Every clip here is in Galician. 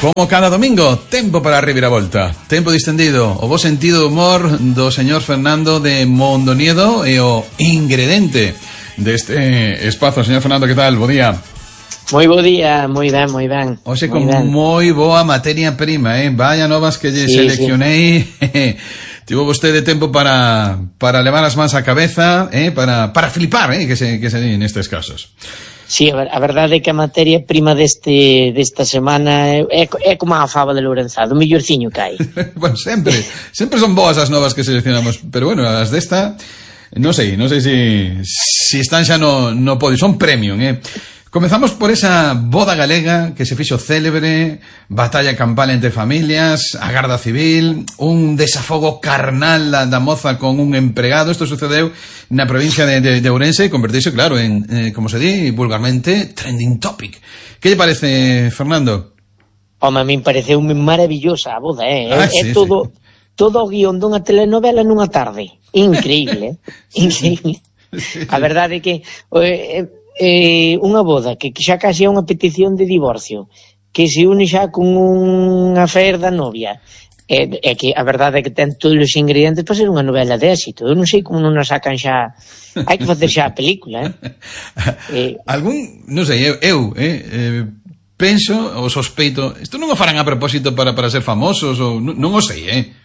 Como cada domingo, tempo para a reviravolta, tempo distendido, o bo sentido humor do señor Fernando de Mondoniedo e o ingrediente deste espazo. Señor Fernando, que tal? Bo día. Moi bo día, moi ben. Oxe, con moi boa materia prima, vaya novas que lle seleccionei. Tivo vostede tempo para levar as mans á cabeza, para flipar, que se di nestes casos. Sí, a verdade é que a materia prima desta semana é como a fava de Lourenzado, o millorciño que hai. Bueno, sempre son boas as novas que seleccionamos, pero bueno, as desta non sei si están xa no podio, son premium, Comezamos por esa boda galega que se fixo célebre, batalla campal entre familias, a Garda Civil, un desafogo carnal da moza con un empregado. Isto sucedeu na provincia de Ourense e converteuse, claro, en, como se di vulgarmente, trending topic. Que lle parece, Fernando? Home, a min pareceu maravillosa a boda, Sí, todo o guión dunha telenovela nunha tarde. Increíble, increíble. Sí. A verdade é que unha boda que xa casi é unha petición de divorcio, que se une xa con unha fer da novia, é que a verdade é que ten todos os ingredientes para ser unha novela de éxito. Eu non sei como non a sacan xa, hai que facer xa a película, non sei, eu penso ou sospeito, isto non o farán a propósito para ser famosos, ou non o sei,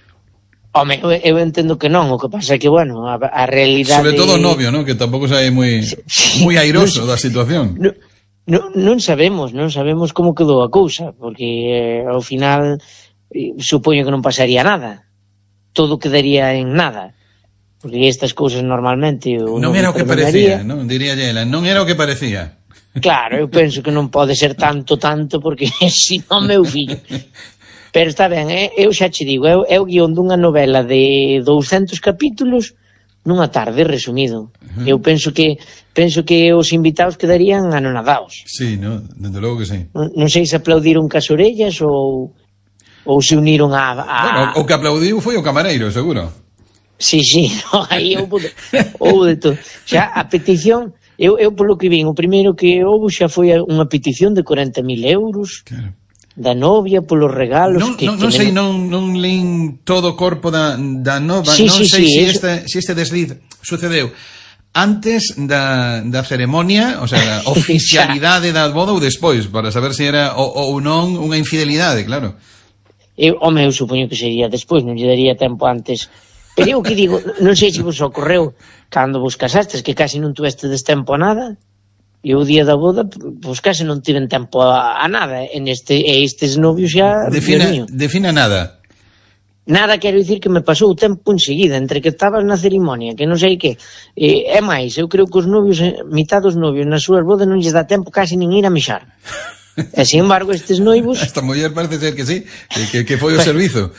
Home, eu entendo que non, o que pasa é que, bueno, a realidade... Sobre todo o novio, non? Que tampouco sai moi airoso da situación. Non sabemos como quedou a cousa, porque ao final supoño que non pasaría nada. Todo quedaría en nada. Porque estas cousas normalmente... Non era o que parecía, non? Diría ela, non era o que parecía. Claro, eu penso que non pode ser tanto, porque se non meu fillo... Pero está ben, eu xa che digo, é o guión dunha novela de 200 capítulos nunha tarde, resumido. Eu penso que os invitados quedarían anonadaos. Sí, no, desde logo que sí. Non sei se aplaudiron cas orellas ou se uniron a... Bueno, o que aplaudiu foi o camareiro, seguro. Sí, no, aí houve de todo. Xa, a petición, eu polo que vin, o primeiro que houve xa foi unha petición de 40.000 euros. Claro. Da novia, polos regalos... Non sei, non lín todo o corpo da nova, sí, non sei si este desliz sucedeu antes da ceremonia, o sea, da oficialidade da boda ou despois, para saber se era ou non unha infidelidade, claro. Eu supoño que sería despois, non lle daría tempo antes. Pero eu que digo, non sei se vos ocorreu cando vos casastes, que casi non tuvestedes tempo a nada. E o día da boda, pois case non tiven tempo a nada. Estes novios xa... Defina nada. Nada, quero dicir que me pasou o tempo enseguida, entre que estabas na cerimonia, que non sei que. É máis, eu creo que os novios, mitad dos novios nas súas bodas non lles dá tempo casi nin ir a mexar. E, sin embargo, estes noivos... Esta muller parece ser que sí, que foi o servizo.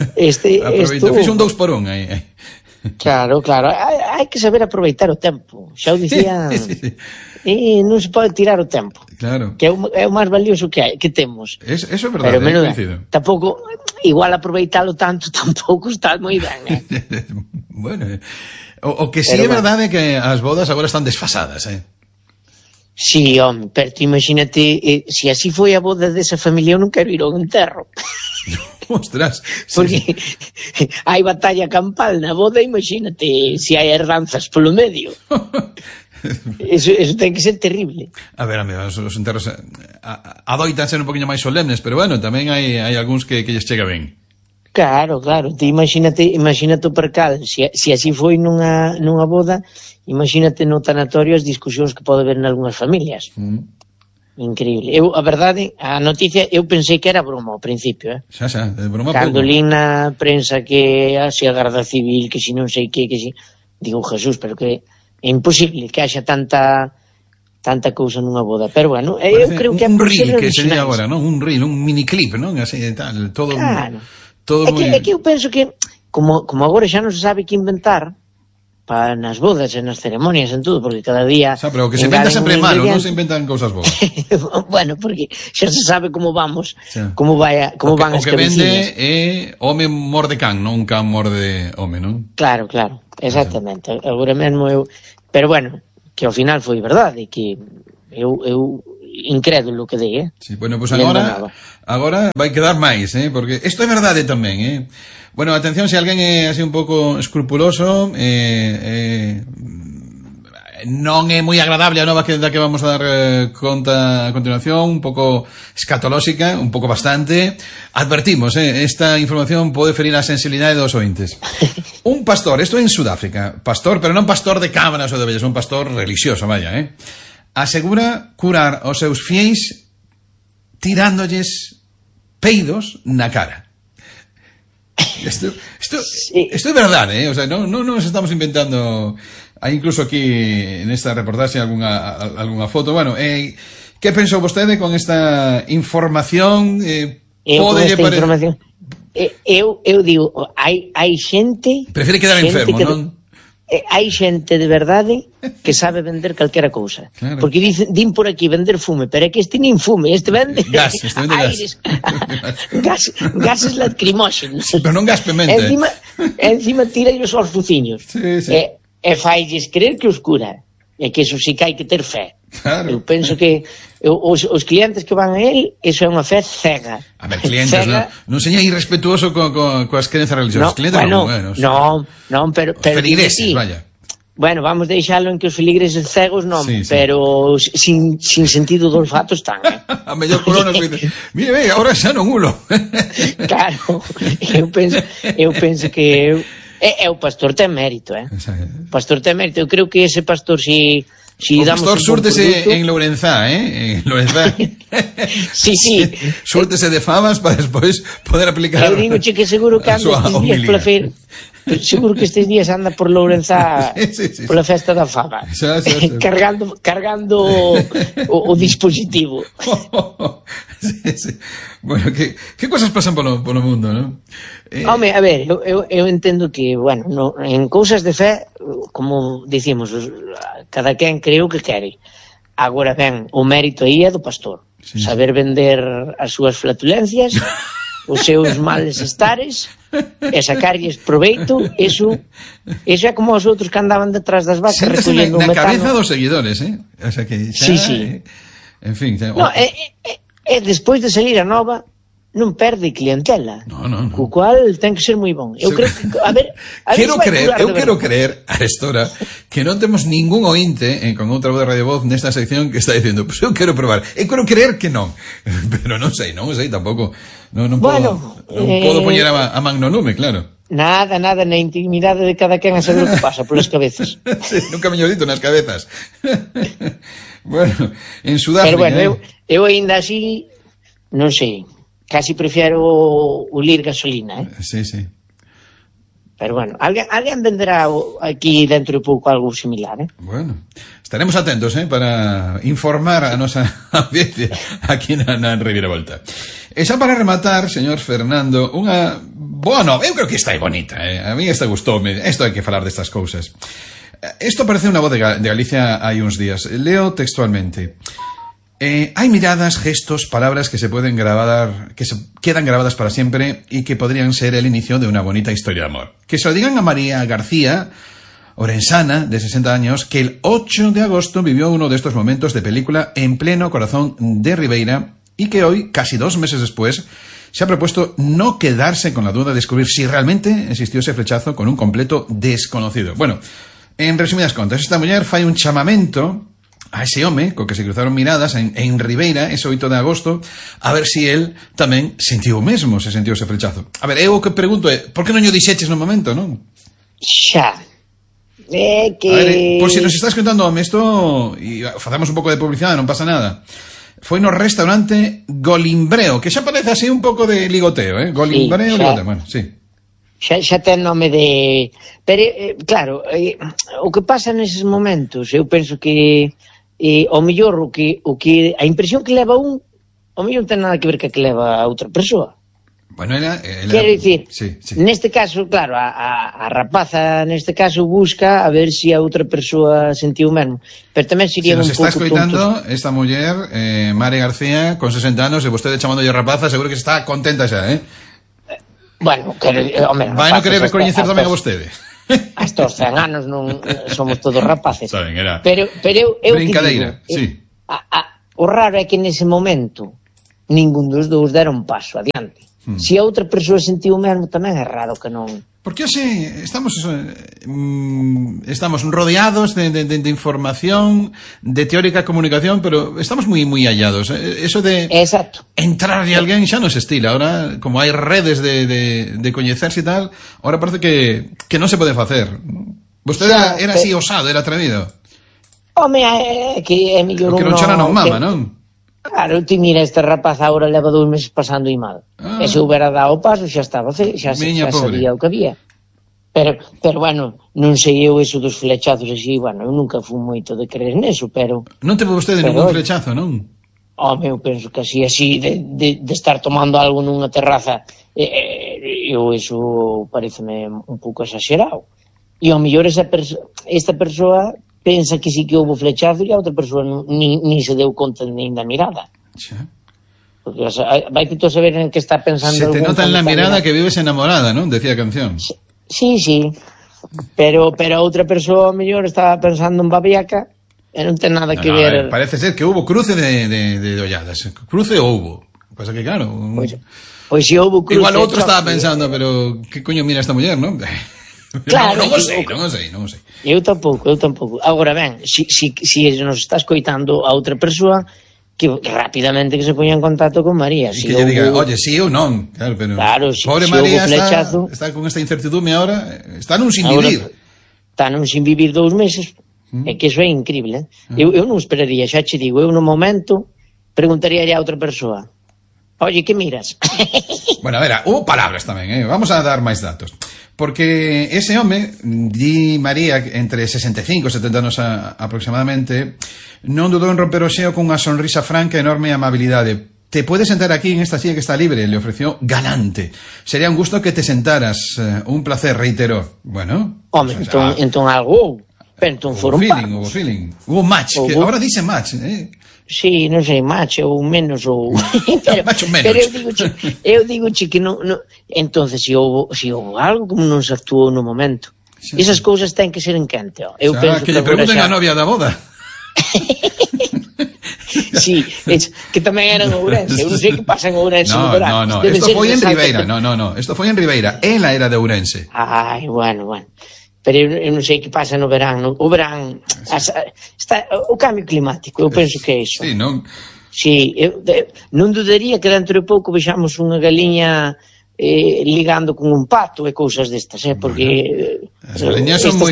Fixo un 2 por 1 aí. Claro, hai que saber aproveitar o tempo. Xa o dicía... Sí. E non se pode tirar o tempo. Claro. Que é o máis valioso que temos. Eso é verdade, pero tampouco, igual aproveitalo tanto tampouco está moi ben, Bueno, o que sí é verdade é que as bodas agora están desfasadas, Sí, home, pero imagínate, se así foi a boda desa familia, eu non quero ir ao enterro. Ostras, porque hai batalla campal na boda, imagínate se hai herdanzas polo medio. Eso ten que ser terrible. A ver, os enterros adoitan ser un poquinho máis solemnes, pero bueno, tamén hai algúns que lles chega ben. Claro, te imagínate o percal, se así foi nunha boda, imagínate no tanatorio as discusións que pode haber nalgúnas familias. Increíble. A verdade, a noticia, eu pensei que era broma ao principio, Xa, de broma pouco. Cando lín na prensa que se a Garda Civil, que si non sei que si... Digo, Jesús, pero que é imposible que haxa tanta cousa nunha boda. Pero bueno, eu creo que un reel que se di agora, non? Un reel, un miniclip, non? Así tal, todo. Claro. Todo é que eu penso que como agora xa non se sabe que inventar para nas bodas e nas ceremonias en todo, porque cada día... Pero o que se inventa sempre é malo, non se inventan cousas boas. Bueno, porque xa se sabe como vamos, como van as cabeciñas. O que vende é home morde can, non can morde home, non? Claro, agora mesmo eu... Pero bueno, que ao final foi verdade, que eu incrédulo que dei, Sí, bueno, pues agora vai quedar máis, porque isto é verdade tamén, Bueno, atención, se alguén é así un pouco escrupuloso, non é moi agradable a nova da que vamos a dar conta a continuación, un pouco escatolóxica, un pouco bastante. Advertimos, esta información pode ferir a sensibilidade dos ointes. Un pastor, isto en Sudáfrica, pastor, pero non pastor de cámaras ou de ovellas, un pastor religioso, vaya, asegura curar aos seus fiéis tirándolles peidos na cara. Isto é verdade, o sea, non nos estamos inventando. Hai incluso aquí nesta reportaxe algunha foto. Bueno, que pensou vostede con esta información? Información eu digo, hai xente prefere quedar enfermo, non? Hai xente de verdade que sabe vender calquera cousa, claro. Porque din por aquí vender fume, pero é que este nin fume, este vende aires, gases lacrimóxenos, sí, pero non gas pementa. Encima tira os fuciños, sí. E failles creer que os cura, e que eso sí que hai que ter fe. Claro. Eu penso que os clientes que van a él, eso é unha fe cega. A ver, clientes, non seña irrespetuoso coas creencias religiosas. Clientes non, pero feligreses, vaya. Bueno, vamos deixalo en que os feligreses cegos non, sí. Pero sin sentido do olfato están, A mellor colonos que dice, mire, agora xa non ulo. Claro, eu penso que é o pastor ten mérito, O pastor ten mérito. Eu creo que ese pastor si o damos pastor súrtese en Lourenzá, En Lourenzá. Sí. Súrtese de fabas para despois poder aplicar. Eu digo que seguro que anda estes días pola feira. Seguro que estes días anda por Lourenzá pola festa da faba. Cargando o dispositivo. Sí. Bueno, que cosas pasan polo mundo, non? Home, a ver, eu entendo que, bueno, en cousas de fe, como dicimos, cada quen creo que quere. Agora ben, o mérito aí é do pastor. Sí. Saber vender as súas flatulencias, os seus males estares, e sacarlles proveito, eso é como os outros que andaban detrás das vacas recollendo o metano. Na cabeza dos seguidores, O sea que xa, sí. En fin, despois de salir a nova, non perde clientela. No. Co cual ten que ser moi bon. Eu creo que, quero creer a estora que non temos ningún ointe con outra voz de Radio Voz nesta sección que está dicindo, pues eu quero probar. Eu quero creer que non. Pero non sei tampouco. Non podo poñer a man no lume, claro. Nada, na intimidade de cada quen a saber o que pasa polas cabezas. Sí, nunca mellor dito, nas cabezas. Bueno, en Sudáfrica. Pero bueno, eu ainda así, non sei, casi prefiero o lir gasolina, Sí. Pero bueno, alguén venderá aquí dentro de pouco algo similar, Bueno, estaremos atentos, para informar a nosa audiencia aquí na Ribeira Volta. E xa para rematar, señor Fernando, unha boa nova, eu creo que esta é bonita, a mí esta gustoume, isto hai que falar destas cousas. Isto parece unha voz de Galicia hai uns días, leo textualmente. Hay miradas, gestos, palabras que se pueden grabar, que se quedan grabadas para siempre y que podrían ser el inicio de una bonita historia de amor. Que se lo digan a María García, orensana, de 60 años, que el 8 de agosto vivió uno de estos momentos de película en pleno corazón de Ribeira y que hoy, casi 2 meses después, se ha propuesto no quedarse con la duda de descubrir si realmente existió ese flechazo con un completo desconocido. Bueno, en resumidas contas, esta muller fai un chamamento a ese home co que se cruzaron miradas en Ribeira ese 8 de agosto a ver si él tamén sentiu o mesmo, se sentiu ese flechazo. A ver, eu o que pregunto é, por que non o dixeches no momento, non? Xa. Que... A ver, por si nos estás contando isto e facemos un pouco de publicidade, non pasa nada. Foi no restaurante Golimbreo, que xa parece así un pouco de ligoteo, Golimbreo, sí, ligoteo, bueno, sí. Xa ten nome de... Pero, claro, o que pasa neses momentos, eu penso que ao mellor o que a impresión que leva un, ao mellor non ten nada que ver que leva a outra persoa. Bueno, quero dicir, sí. Neste caso, claro, a rapaza neste caso busca a ver se a outra persoa sentiu o mesmo, pero tamén sería un pouco tontos. Se nos está escoitando esta muller, María García, con 60 anos, e vostede chamándolle rapaza, seguro que está contenta xa, Bueno, vai non querer recoñecer tamén a vostede. Hasta os 100 anos non somos todos rapaces. Saben, era pero eu brincadeira, sí. O raro é que nese momento ningún dos dous deron paso adiante. Se a outra persoa sentiu o mesmo, tamén é raro que non. Porque hoxe estamos rodeados de información, de teórica comunicación, pero estamos moi hallados. Eso de Exacto. Entrar de alguén xa non se estila. Ahora, como hai redes de coñecerse e tal, ahora parece que non se pode facer. Vostede era así osado, era atrevido. Home, é que é mellor que non chora non mama, non? Claro, ti mira, este rapaz agora leva 2 meses pasando e mal. E se houbera dado o paso, xa estaba, xa sabía o que había. Pero bueno, non sei eu eso dos flechazos así, bueno, eu nunca fui moito de creer neso, pero... Non teve vostede ningún flechazo, non? Home, eu penso que así de estar tomando algo nunha terraza, eu eso pareceme un pouco exagerado. E ao mellor esta persoa pensa que sí que houve flechazo e a outra persoa ni se deu conta nin da mirada. Xa. Porque vai que tú saber en que está pensando... Se te nota en la mirada que vives enamorada, non? Decía a canción. Sí. Pero a outra persoa, mellor, estaba pensando en babiaca e non ten nada que ver... Parece ser que houve cruce de olladas. Cruce houve. Pasa que, claro... Pois se houve cruce... Igual outro estaba pensando, pero que coño mira esta muller, non? Claro, non o sei. Eu tampouco. Agora ben, si nos está escoitando a outra persoa, que rapidamente que se poña en contacto con María. Si que lle diga, oye, sí ou non. Claro, pobre María está con esta incertidumbre ahora, está nun sin vivir. Está nun sin vivir 2 meses, é que iso é increíble. Eu non esperaría, xa che digo, eu no momento preguntaría a outra persoa, oye, que miras? Bueno, a ver, hubo palabras tamén, vamos a dar máis datos. Porque ese home, di María, entre 65 e 70 anos aproximadamente, non dudou en romper o xeo cunha sonrisa franca e enorme amabilidade. Te puedes sentar aquí en esta silla que está libre, le ofreció galante. Sería un gusto que te sentaras, un placer, reiteró. Bueno. Home, entón algo, pero entón foron Hubo feeling. Hubo match, que ahora dice match, Sí, non sei, macho ou menos ou macho menos. Pero eu digo que non entonces se houve algo como non se actuou no momento. Esas cousas ten que ser en quente, ó. Eu penso que lle pregunten a novia da boda. Sí, que tamén era en Ourense. Eu non sei que pasa en Ourense no verán. No, isto foi en Ribeira. No, isto foi en Ribeira. Ela era de Ourense. Ai, bueno. Pero eu non sei que pasa no verán. O verán está o cambio climático, eu penso que é iso. Sí, non? Sí, non dudaría que dentro de pouco vexamos unha galiña ligando con un pato e cousas destas, porque as galiñas son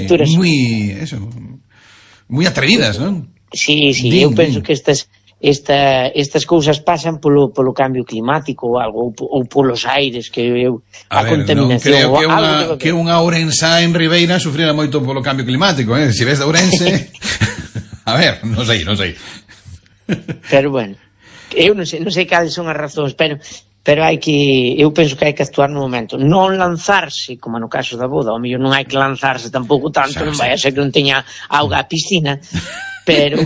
moi atrevidas, non? Sí, eu penso que estas cousas pasan polo cambio climático ou algo, ou polos aires, que a contaminación. Non creo que unha ourensá en Ribeira sufriera moito polo cambio climático, Se ves de Ourense... A ver, non sei. Pero bueno, eu non sei cales son as razóns, pero eu penso que hai que actuar no momento, non lanzarse, como no caso da boda, ao mellor non hai que lanzarse tampouco tanto, non vai a ser que non teña auga a piscina, pero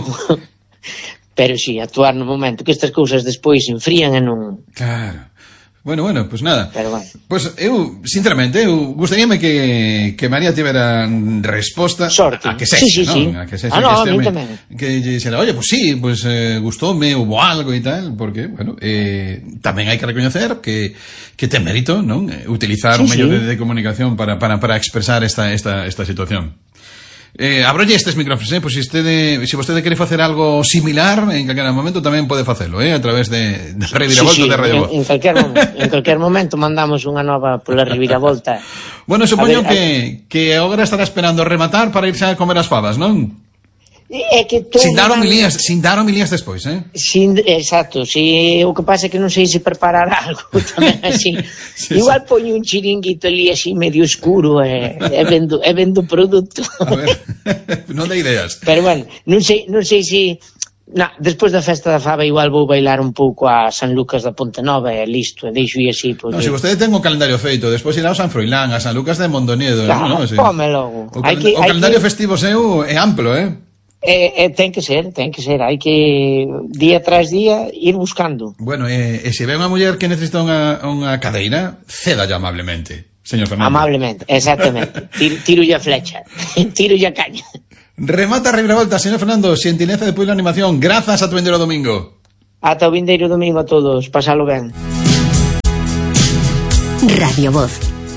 sí, actuar no momento, que estas cousas despois se enfrían e non... Claro. Bueno, pues nada. Pero bueno. Pues eu, sinceramente, gustaríame que María tivera resposta sorte. A que sexa, sí. A que sexa. A mí tamén. Que dixera, oye, pues sí, gustoume, hubo algo e tal, porque, bueno, tamén hai que recoñecer que ten mérito, non? Utilizar un medio de comunicación para expresar esta situación. Abrolle estes micrófonos, pues se vostede quere facer algo similar en calquera momento tamén pode facelo, a través de Reviravolta de Radio Voz. En calquer momento mandamos unha nova pola Reviravolta. Bueno, supoño que agora estará esperando rematar para irse a comer as fabas, non? É que sin dar homilías despois, exacto, o que pasa é que non sei se preparar algo tamén así. Igual poño un chiringuito ali así medio escuro e vendo produto. A ver, non dá ideas. Pero bueno, non sei se despois da festa da faba igual vou bailar un pouco a San Lucas da Ponte Nova e listo, e deixo así porque... Se vostede ten o calendario feito, despois irá ao San Froilán, a San Lucas de Mondoniedo, Pome logo. O calendario festivo seu é amplo, ten que ser, hai que día tras día ir buscando. Bueno, se ve unha muller que necesita unha cadeira, cédalle amablemente, señor Fernando. Amablemente, exactamente. Tiro a flecha, tiro a caña. Remata a reviravolta, señor Fernando, xentileza de Puebla Animación. Grazas a tu vindeiro domingo. Ata o vindeiro domingo a todos, pasalo ben. Radio Voz.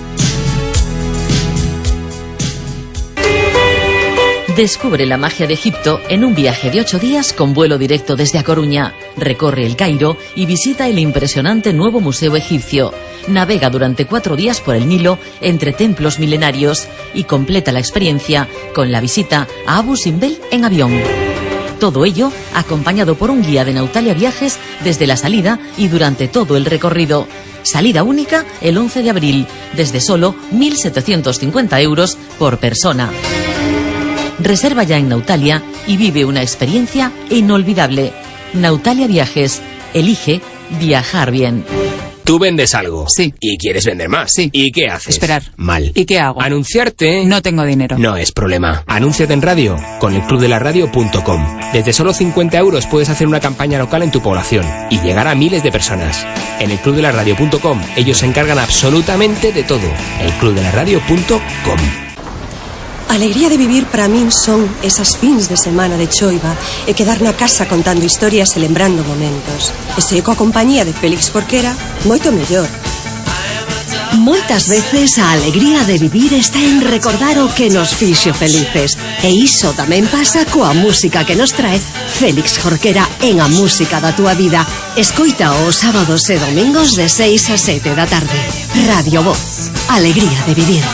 Descubre la magia de Egipto en un viaje de 8 días con vuelo directo desde A Coruña. Recorre el Cairo y visita el impresionante nuevo museo egipcio. Navega durante 4 días por el Nilo entre templos milenarios y completa la experiencia con la visita a Abu Simbel en avión. Todo ello acompañado por un guía de Nautalia Viajes desde la salida y durante todo el recorrido. Salida única el 11 de abril, desde solo 1.750 euros por persona. Reserva ya en Nautalia y vive una experiencia inolvidable. Nautalia Viajes. Elige viajar bien. Tú vendes algo. Sí. Y quieres vender más. Sí. ¿Y qué haces? Esperar. Mal. ¿Y qué hago? Anunciarte. No tengo dinero. No es problema. Anúnciate en radio con elclubdelaradio.com. Desde solo 50 euros puedes hacer una campaña local en tu población y llegar a miles de personas. En elclubdelaradio.com ellos se encargan absolutamente de todo. elclubdelaradio.com. A alegría de vivir para min son esas fins de semana de choiva e quedar na casa contando historias e lembrando momentos. E se coa compañía de Félix Jorquera, moito mellor. Moitas veces a alegría de vivir está en recordar o que nos fixo felices. E iso tamén pasa coa música que nos trae Félix Jorquera en A Música da Túa Vida. Escoita os sábados e domingos de 6 a 7 da tarde. Radio Voz. Alegría de vivir.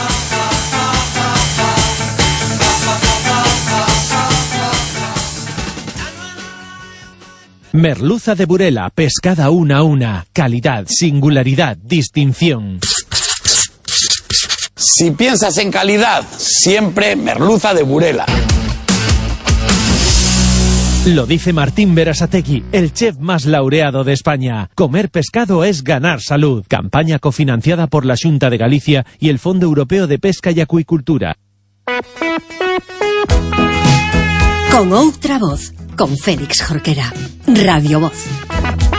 Merluza de Burela, pescada una a una. Calidad, singularidad, distinción. Si piensas en calidad, siempre merluza de Burela. Lo dice Martín Berasategui, el chef más laureado de España. Comer pescado es ganar salud. Campaña cofinanciada por la Xunta de Galicia y el Fondo Europeo de Pesca y Acuicultura. Con outra voz, con Félix Jorquera. Radio Voz.